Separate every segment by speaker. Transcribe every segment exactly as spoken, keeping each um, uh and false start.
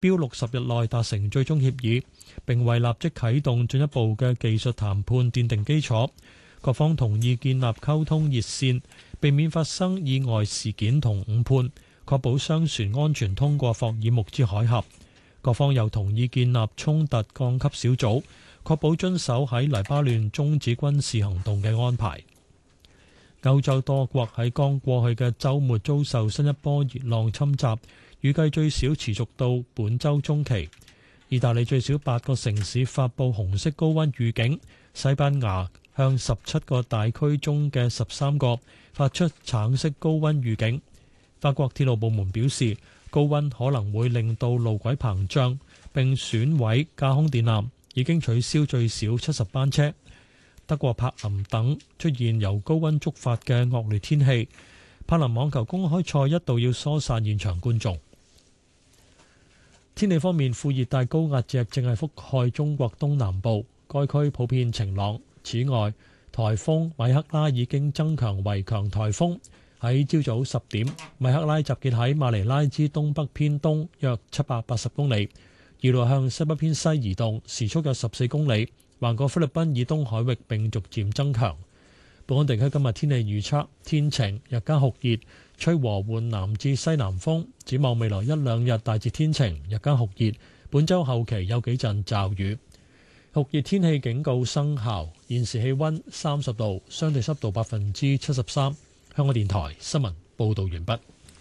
Speaker 1: 標六十日內達成最終協議，並為立即啟動進一步嘅技術談判奠定基礎。各方同意建立溝通熱線，避免發生意外事件同誤判，確保商船安全通過霍爾木茲海峽。各方又同意建立衝突降級小組，確保遵守喺黎巴嫩終止軍事行動嘅安排。歐洲多國喺剛過去嘅週末遭受新一波熱浪侵襲，預計最少持續到本週中期。意大利最少八個城市發布紅色高溫預警，西班牙向十七個大區中嘅十三個發出橙色高溫預警。法國鐵路部門表示，高溫可能會令到路軌膨脹並損毀架空電纜，已經取消最少七十班車。德國柏林等出現由高溫觸發嘅惡劣天氣，柏林網球公開賽一度要疏散現場觀眾。天氣方面，副熱帶高壓脊正係覆蓋中國東南部，該區普遍晴朗。此外，颱風米克拉已經增強為強颱風。喺朝早十點，米克拉集結喺馬尼拉之東北偏東約七百八十公里，預料向西北偏西移動，時速約十四公里，橫過菲律賓以東海域並逐漸增強。本港地區今日天氣預測，天晴，日間酷熱，吹和緩南至西南風。展望未來一兩日大致天晴，日間酷熱，本週後期有幾陣驟雨。酷熱天氣警告生效，現時氣溫三十度，相對濕度百分之七十三。香港電台新聞報道完畢。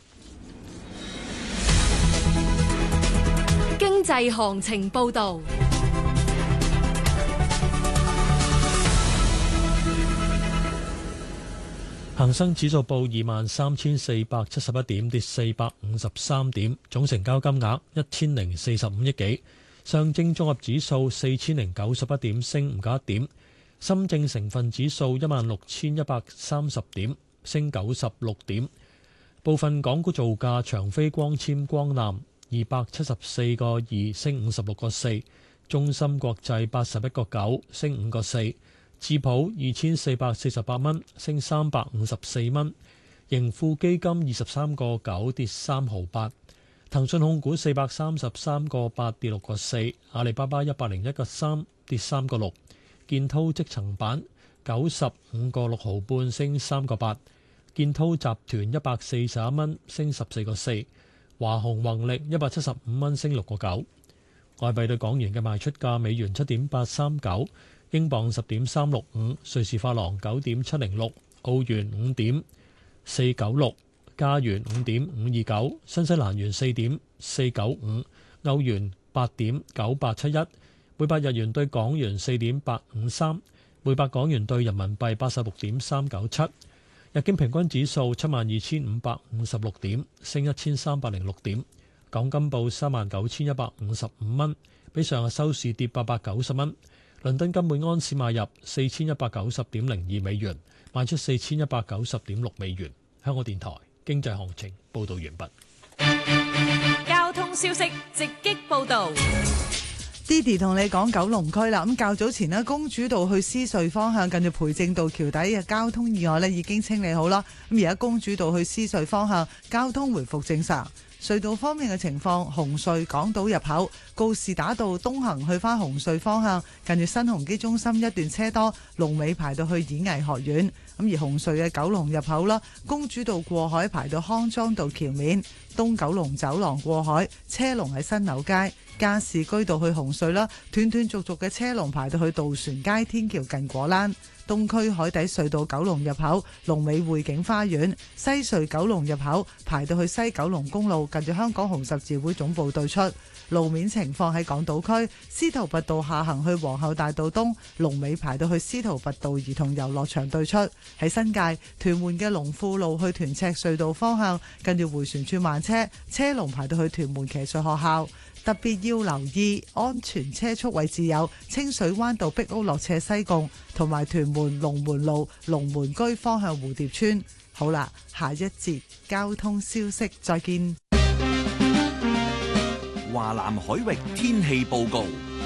Speaker 2: 經濟行情報道。
Speaker 1: 恒生指數報二萬三千四百七十一點，跌四百五十三點，總成交金額一千零四十五億幾。上證綜合指數四千零九十一點，升五十一點。深證成分指數一萬六千一百三十點，升九十六點。部分港股造價，長飛光纖光纜二百七十四個二，升五十六個四。中芯國際八十一個九，升五個四。智普二千四百四十八蚊，升三百五十四蚊。盈富基金二十三個九，跌三毫八。騰訊控股四百三十三個八，跌六個四。阿里巴巴一百零一個三，跌三個六。建滔積層板九十五個六毫半，升三個八。建滔集團一百四十一蚊，升十四個四。華虹宏力一百七十五蚊，升六個九。外幣對港元嘅賣出價：美元七點八三九，英鎊十點三六五，瑞士法郎九點七零六，澳元五點四九六，加元五點五二九，新西蘭元四點四九五，歐元八點九八七一，每百日元對港元四點八五三，每百港元對人民幣八十六點三九七。日經平均指數七萬二千五百五十六點，升一千三百零六點。港金報三萬九千一百五十五蚊，比上日收市跌八百九十蚊。倫敦金每安士買入四千一百九十點零二美元，賣出四千一百九十點六美元。香港電台經濟行情報道完畢。
Speaker 2: 交通消息直擊報道。
Speaker 3: Didi 同你講九龍區啦，咁較早前呢，公主道去獅隧方向近住培正道橋底嘅交通意外呢已經清理好啦，咁而家公主道去獅隧方向交通回復正常。隧道方面嘅情況，紅隧港島入口告士打道東行去返紅隧方向，近住新鴻基中心一段車多，龍尾排到去演藝學院。咁而紅隧嘅九龍入口啦，公主道過海排到康莊道橋面，東九龍走廊過海車龍喺新柳街，加士居道去紅隧啦，斷斷續續嘅車龍排到去渡船街天橋近果欄。東區海底隧道九龍入口龍尾匯景花園，西隧九龍入口排到去西九龍公路近住香港紅十字會總部對出。路面情況喺港島區司徒拔道下行去皇后大道東，龍尾排到去司徒拔道兒童遊樂場對出。喺新界屯門嘅龍富路去屯赤隧道方向，近住迴旋處慢車，車龍排到去屯門騎術學校。特別要留意安全車速位置有清水灣道壁屋落斜西貢，同埋屯門龍門路龍門居方向蝴蝶村。好啦，下一節交通消息再見。
Speaker 4: 華南海域天氣報告。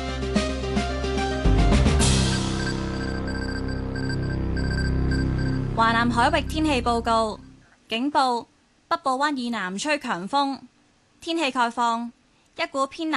Speaker 5: 華南海域天氣報告，警報：北部灣以南吹強風。天氣概況： 一股偏